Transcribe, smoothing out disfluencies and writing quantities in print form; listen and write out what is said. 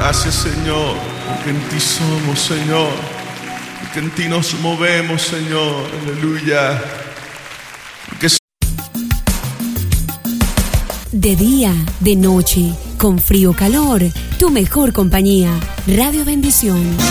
Gracias, Señor, porque en ti somos, Señor, porque en ti nos movemos, Señor. Aleluya. De día, de noche, con frío o calor, tu mejor compañía. Radio Bendición.